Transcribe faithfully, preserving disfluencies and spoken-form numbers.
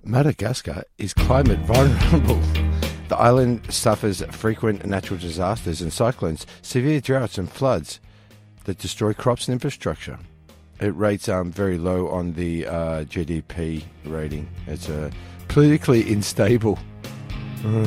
Madagascar is climate vulnerable. The island suffers frequent natural disasters and cyclones, severe droughts and floods that destroy crops and infrastructure. It rates um, very low on the uh, G D P rating. It's uh, politically unstable. Uh,